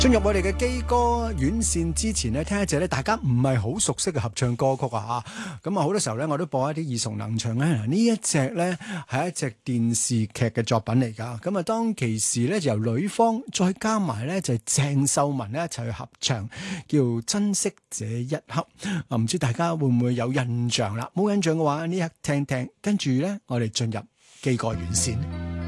進入我哋嘅基歌院線之前呢，聽一隻咧大家唔係好熟悉嘅合唱歌曲啊嚇，咁啊好多時候咧我都播一啲耳熟能詳咧。呢一隻咧係一隻電視劇嘅作品嚟㗎，咁啊當其時咧就由呂方再加埋咧就係鄭秀文咧一齊去合唱，叫《珍惜這一刻》啊，唔知大家會唔會有印象啦？冇印象嘅話，呢一刻聽聽，跟住咧我哋進入基歌院線。